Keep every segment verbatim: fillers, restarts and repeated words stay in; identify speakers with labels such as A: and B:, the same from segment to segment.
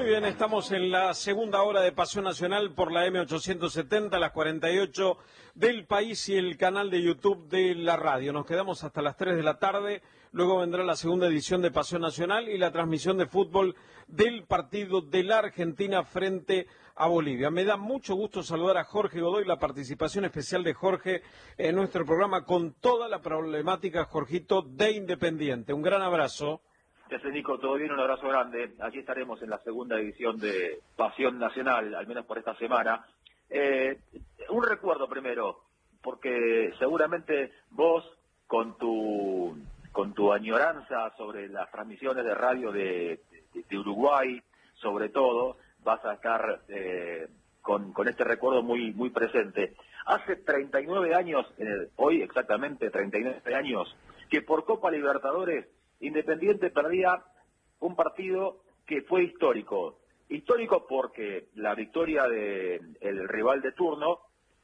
A: Muy bien, estamos en la segunda hora de Pasión Nacional por la M ochocientos setenta, las cuarenta y ocho del país y el canal de YouTube de la radio. Nos quedamos hasta las tres de la tarde, luego vendrá la segunda edición de Pasión Nacional y la transmisión de fútbol del partido de la Argentina frente a Bolivia. Me da mucho gusto saludar a Jorge Godoy, la participación especial de Jorge en nuestro programa con toda la problemática, Jorgito, de Independiente. Un gran abrazo.
B: ¿Qué haces, Nico? ¿Todo bien? Un abrazo grande. Aquí estaremos en la segunda edición de Pasión Nacional, al menos por esta semana. Eh, un recuerdo primero, porque seguramente vos, con tu con tu añoranza sobre las transmisiones de radio de, de, de Uruguay, sobre todo, vas a estar eh, con, con este recuerdo muy muy presente. Hace treinta y nueve años, eh, hoy exactamente treinta y nueve años, que por Copa Libertadores Independiente perdía un partido que fue histórico. Histórico porque la victoria del rival de turno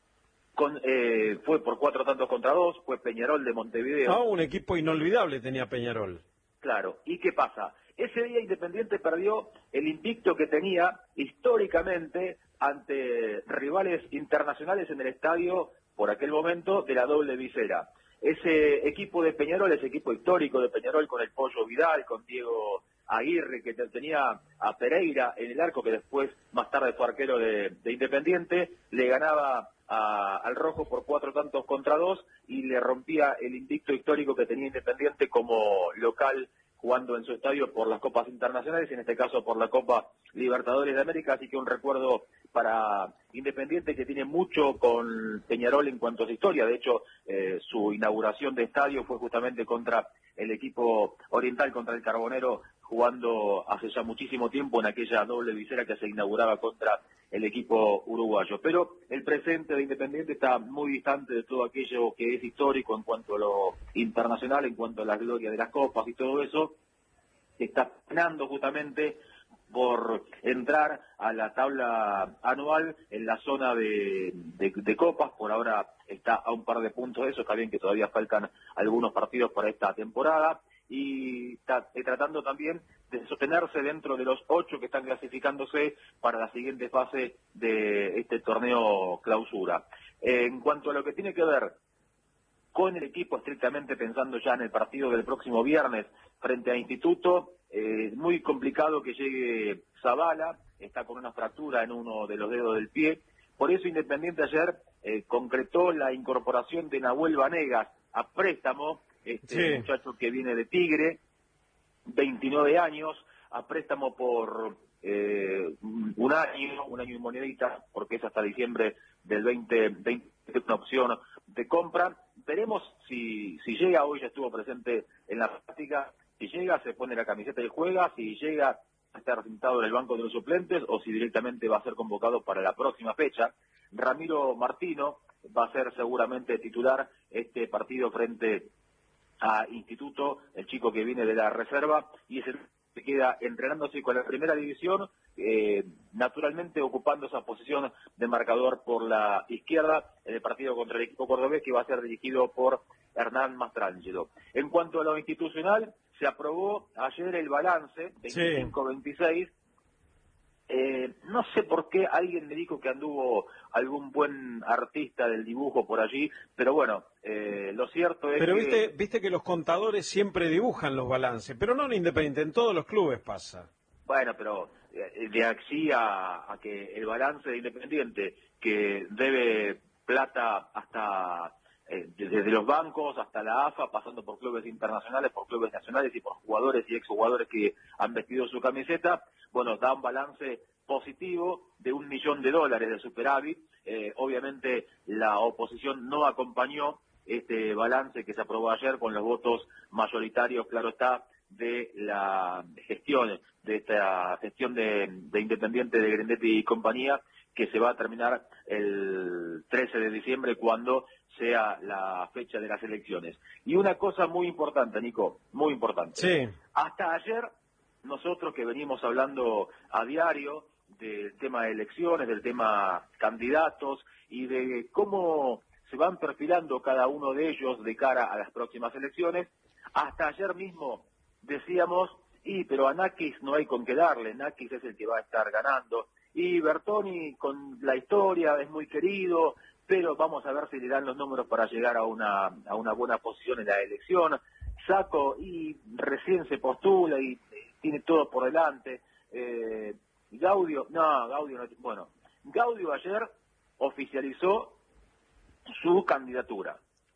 B: con, eh, fue por cuatro tantos contra dos, fue Peñarol de Montevideo.
A: Ah, un equipo inolvidable tenía Peñarol.
B: Claro, ¿y qué pasa? Ese día Independiente perdió el invicto que tenía históricamente ante rivales internacionales en el estadio, por aquel momento, de la doble visera. Ese equipo de Peñarol, ese equipo histórico de Peñarol con el Pollo Vidal, con Diego Aguirre, que tenía a Pereira en el arco, que después, más tarde, fue arquero de, de Independiente, le ganaba a, al Rojo por cuatro tantos contra dos y le rompía el invicto histórico que tenía Independiente como local, jugando en su estadio por las copas internacionales, y en este caso por la Copa Libertadores de América. Así que un recuerdo para Independiente, que tiene mucho con Peñarol en cuanto a su historia. De hecho, eh, su inauguración de estadio fue justamente contra el equipo oriental, contra el Carbonero, jugando hace ya muchísimo tiempo en aquella doble visera que se inauguraba contra el equipo uruguayo. Pero el presente de Independiente está muy distante de todo aquello que es histórico en cuanto a lo internacional, en cuanto a la gloria de las copas y todo eso. Está ganando justamente por entrar a la tabla anual en la zona de, de, de copas. Por ahora está a un par de puntos de eso. Está bien que todavía faltan algunos partidos para esta temporada, y está eh, tratando también de sostenerse dentro de los ocho que están clasificándose para la siguiente fase de este torneo clausura. Eh, en cuanto a lo que tiene que ver con el equipo, estrictamente pensando ya en el partido del próximo viernes frente a Instituto, es eh, muy complicado que llegue Zavala, está con una fractura en uno de los dedos del pie. Por eso Independiente ayer eh, concretó la incorporación de Nahuel Vanegas a préstamo, este sí. muchacho que viene de Tigre, veintinueve años, a préstamo por eh, un año, un año y monedita, porque es hasta diciembre del veinte veinte, una opción de compra. Veremos si, si llega. Hoy ya estuvo presente en la práctica. Si llega, se pone la camiseta y juega. Si llega, a estar sentado en el banco de los suplentes, o si directamente va a ser convocado para la próxima fecha. Ramiro Martino va a ser seguramente titular este partido frente a Instituto, el chico que viene de la reserva, y es el que queda entrenándose con la primera división, eh, naturalmente ocupando esa posición de marcador por la izquierda en el partido contra el equipo cordobés, que va a ser dirigido por Hernán Mastrangelo. En cuanto a lo institucional, se aprobó ayer el balance veinticinco veintiséis. Eh, no sé por qué alguien me dijo que anduvo algún buen artista del dibujo por allí, pero bueno, eh, lo cierto es
A: pero
B: que...
A: Pero viste, viste que los contadores siempre dibujan los balances, pero no en Independiente, en todos los clubes pasa.
B: Bueno, pero eh, de aquí a, a que el balance de Independiente, que debe plata hasta... Eh, desde los bancos hasta la A F A, pasando por clubes internacionales, por clubes nacionales y por jugadores y exjugadores que han vestido su camiseta, bueno, da un balance positivo de un millón de dólares de superávit. Eh, obviamente la oposición no acompañó este balance que se aprobó ayer con los votos mayoritarios, claro está, de la gestión, de esta gestión de, de Independiente de Grandetti y compañía, que se va a terminar el trece de diciembre, cuando sea la fecha de las elecciones. Y una cosa muy importante, Nico, muy importante.
A: Sí.
B: Hasta ayer, nosotros que venimos hablando a diario del tema de elecciones, del tema candidatos y de cómo se van perfilando cada uno de ellos de cara a las próximas elecciones, hasta ayer mismo decíamos y pero a Nakis no hay con qué darle, Nakis es el que va a estar ganando, y Bertoni con la historia es muy querido, pero vamos a ver si le dan los números para llegar a una, a una buena posición en la elección. Sacco y recién se postula y eh, tiene todo por delante. Eh, Gaudio, no, Gaudio no, bueno, Gaudio ayer oficializó su candidatura.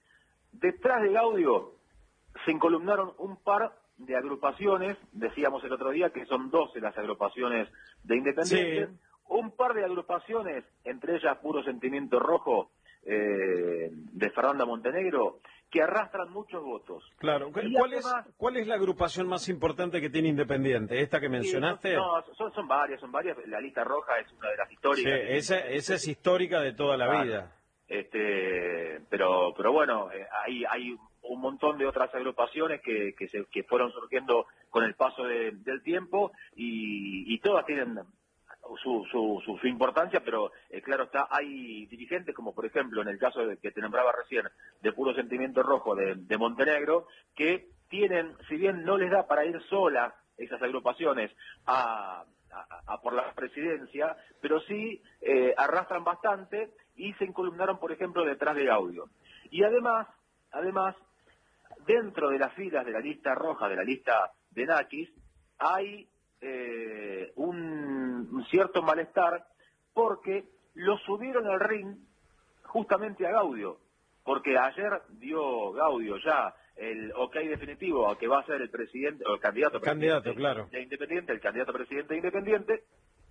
B: Detrás de Gaudio se encolumnaron un par de agrupaciones, decíamos el otro día que son doce las agrupaciones de Independiente, sí. Un par de agrupaciones, entre ellas Puro Sentimiento Rojo, eh, de Fernanda Montenegro, que arrastran muchos votos.
A: Claro, ¿cuál es, ¿cuál es la agrupación más importante que tiene Independiente? ¿Esta que mencionaste?
B: Sí, no, son, son varias, son varias. La lista roja es una de las históricas.
A: Sí, esa, esa es histórica de toda la claro. vida.
B: Este, pero, pero bueno, eh, hay, hay un montón de otras agrupaciones que, que, se, que fueron surgiendo con el paso de, del tiempo y, y todas tienen Su, su, su, su importancia, pero eh, claro está, hay dirigentes como por ejemplo en el caso de, que te nombraba recién de Puro Sentimiento Rojo de, de Montenegro, que tienen, si bien no les da para ir sola esas agrupaciones a, a, a por la presidencia, pero sí eh, arrastran bastante y se encolumnaron por ejemplo detrás de Gaudio. Y además, además, dentro de las filas de la lista roja, de la lista de Nakis, hay Eh, un, un cierto malestar porque lo subieron al ring justamente a Gaudio, porque ayer dio Gaudio ya el ok definitivo a que va a ser el presidente o el candidato,
A: candidato claro.
B: de Independiente, el candidato presidente de Independiente,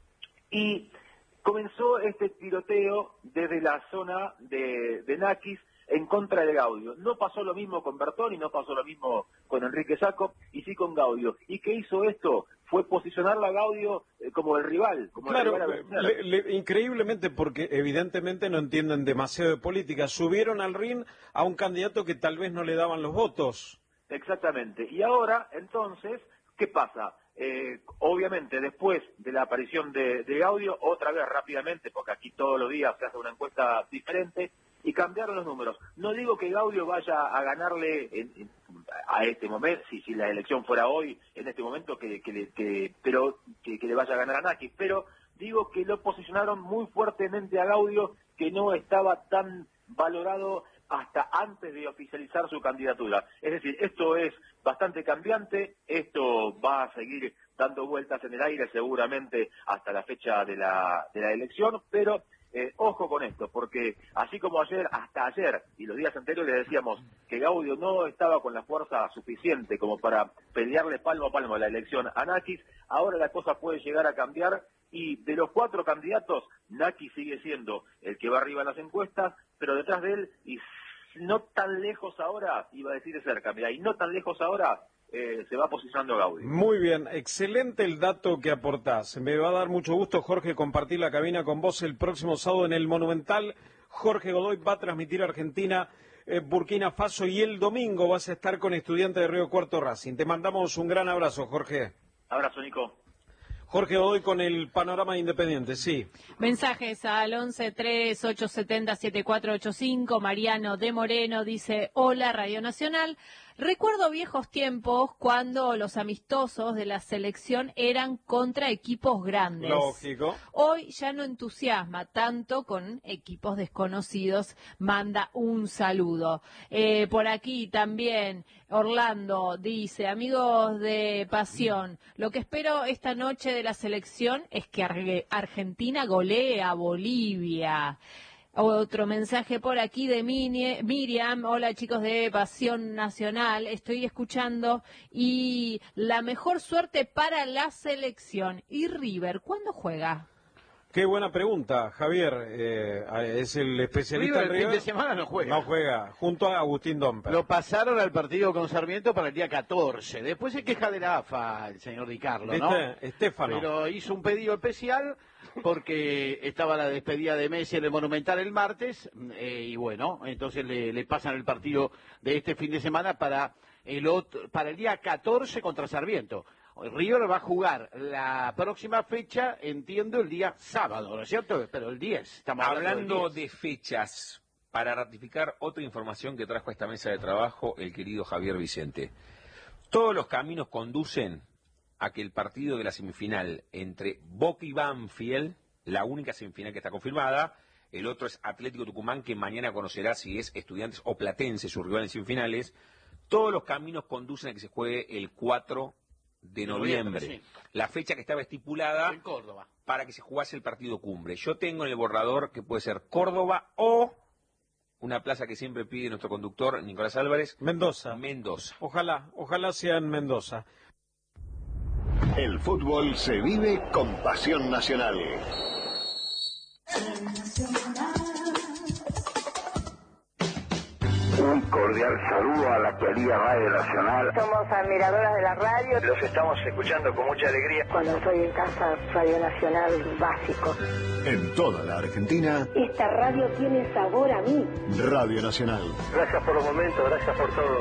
B: y comenzó este tiroteo desde la zona de, de Nakis en contra de Gaudio. No pasó lo mismo con Bertoni, no pasó lo mismo con Enrique Sacco, y sí con Gaudio. ¿Y qué hizo esto? Fue posicionarla a Gaudio eh, como el rival. Como
A: claro,
B: el rival
A: le, le, increíblemente, porque evidentemente no entienden demasiado de política, subieron al ring a un candidato que tal vez no le daban los votos.
B: Exactamente. Y ahora, entonces, ¿qué pasa? Eh, obviamente, después de la aparición de, de Gaudio, otra vez rápidamente, porque aquí todos los días se hace una encuesta diferente, y cambiaron los números. No digo que Gaudio vaya a ganarle en, en, a este momento, si, si la elección fuera hoy, en este momento, que, que, que pero que, que le vaya a ganar a Nakis, pero digo que lo posicionaron muy fuertemente a Gaudio, que no estaba tan valorado hasta antes de oficializar su candidatura. Es decir, esto es bastante cambiante, esto va a seguir dando vueltas en el aire seguramente hasta la fecha de la, de la elección, pero Eh, ojo con esto, porque así como ayer, hasta ayer y los días anteriores decíamos que Gaudio no estaba con la fuerza suficiente como para pelearle palmo a palmo la elección a Nakis, ahora la cosa puede llegar a cambiar y de los cuatro candidatos, Nakis sigue siendo el que va arriba en las encuestas, pero detrás de él, y no tan lejos ahora, iba a decir de cerca, mira, y no tan lejos ahora, Eh, se va posicionando Gaudio.
A: Muy bien, excelente el dato que aportás. Me va a dar mucho gusto, Jorge, compartir la cabina con vos el próximo sábado en el Monumental. Jorge Godoy va a transmitir Argentina, eh, Burkina Faso, y el domingo vas a estar con Estudiantes de Río Cuarto Racing. Te mandamos un gran abrazo, Jorge.
B: Abrazo, Nico.
A: Jorge Godoy con el panorama Independiente, sí.
C: Mensajes al once tres ocho siete cero siete cuatro ocho cinco. Mariano de Moreno dice: hola, Radio Nacional. Recuerdo viejos tiempos cuando los amistosos de la selección eran contra equipos grandes.
A: Lógico.
C: Hoy ya no entusiasma tanto con equipos desconocidos. Manda un saludo. Eh, por aquí también Orlando dice: amigos de Pasión, lo que espero esta noche de la selección es que Ar- Argentina golee a Bolivia. Otro mensaje por aquí de Miriam: hola chicos de Pasión Nacional, estoy escuchando y la mejor suerte para la selección. ¿Y River cuándo juega?
A: Qué buena pregunta, Javier. Eh, es el especialista
D: River, el fin de semana no juega.
A: No juega, junto a Agustín Domper.
D: Lo pasaron al partido con Sarmiento para el día catorce. Después se queja de la A F A el señor Di Carlo, ¿no?
A: ¿Viste? Estefano.
D: Pero hizo un pedido especial porque estaba la despedida de Messi en el Monumental el martes, eh, y bueno, entonces le, le pasan el partido de este fin de semana para el, otro, para el día catorce contra Sarmiento. River va a jugar la próxima fecha, entiendo, el día sábado, ¿no es cierto? Pero el diez. Estamos hablando,
E: hablando
D: del diez.
E: De fechas, para ratificar otra información que trajo a esta mesa de trabajo el querido Javier Vicente. Todos los caminos conducen a que el partido de la semifinal entre Boca y Banfield, la única semifinal que está confirmada, el otro es Atlético Tucumán, que mañana conocerá si es Estudiantes o Platense, su rival en semifinales. Todos los caminos conducen a que se juegue el cuatro de noviembre, sí. La fecha que estaba estipulada
D: en Córdoba
E: para que se jugase el partido cumbre. Yo tengo en el borrador que puede ser Córdoba o una plaza que siempre pide nuestro conductor Nicolás Álvarez,
A: Mendoza.
E: Mendoza.
A: Ojalá, ojalá sea en Mendoza.
F: El fútbol se vive con pasión nacional.
G: Un cordial saludo a la querida Radio Nacional.
H: Somos admiradoras de la radio.
G: Los estamos escuchando con mucha alegría.
H: Cuando estoy en casa, Radio Nacional básico.
F: En toda la Argentina,
H: esta radio tiene sabor a mí.
F: Radio Nacional.
G: Gracias por los momentos, gracias por todo.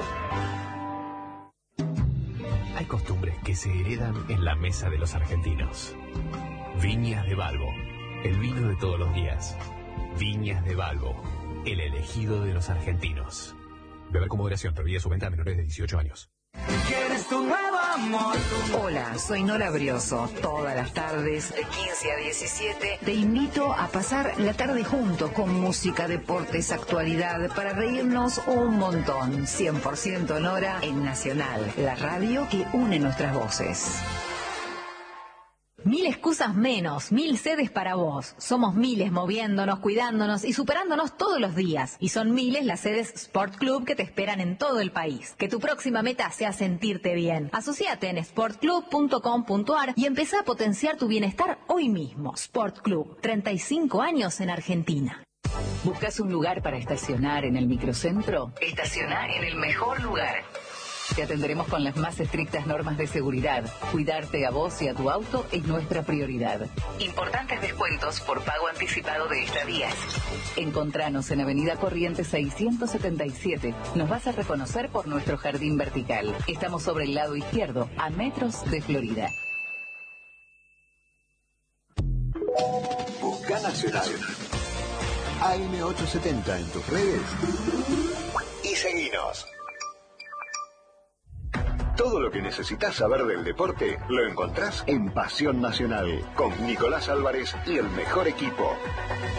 I: Hay costumbres que se heredan en la mesa de los argentinos. Viñas de Balbo, el vino de todos los días. Viñas de Balbo, el elegido de los argentinos. Beber con moderación, prohibida su venta a menores de dieciocho años.
J: ¿Quieres tu nuevo amor?
K: Hola, soy Nora Brioso. Todas las tardes, de quince a diecisiete, te invito a pasar la tarde juntos con música, deportes, actualidad, para reírnos un montón. cien por ciento Nora en Nacional, la radio que une nuestras voces.
L: Mil excusas menos, mil sedes para vos. Somos miles moviéndonos, cuidándonos y superándonos todos los días. Y son miles las sedes Sport Club que te esperan en todo el país. Que tu próxima meta sea sentirte bien. Asociate en sport club punto com punto a r y empezá a potenciar tu bienestar hoy mismo. Sport Club, treinta y cinco años en Argentina.
K: ¿Buscas un lugar para estacionar en el microcentro? Estacioná en el mejor lugar. Te atenderemos con las más estrictas normas de seguridad. Cuidarte a vos y a tu auto es nuestra prioridad. Importantes descuentos por pago anticipado de estadías. Encontranos en Avenida Corrientes seiscientos setenta y siete. Nos vas a reconocer por nuestro jardín vertical. Estamos sobre el lado izquierdo, a metros de Florida.
F: Busca Nacional. A M ochocientos setenta en tus redes. Y seguinos. Todo lo que necesitas saber del deporte lo encontrás en Pasión Nacional, con Nicolás Álvarez y el mejor equipo.